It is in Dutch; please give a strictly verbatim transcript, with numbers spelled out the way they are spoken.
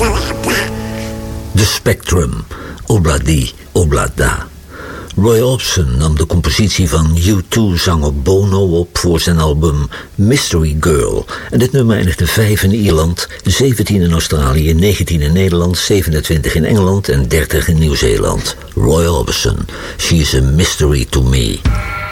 The Spectrum, Obladi, Oblada. Roy Orbison nam de compositie van U twee-zanger Bono op voor zijn album Mystery Girl. En dit nummer eindigde vijf in Ierland, zeventien in Australië, negentien in Nederland, zevenentwintig in Engeland en dertig in Nieuw-Zeeland. Roy Orbison, She's a Mystery to Me.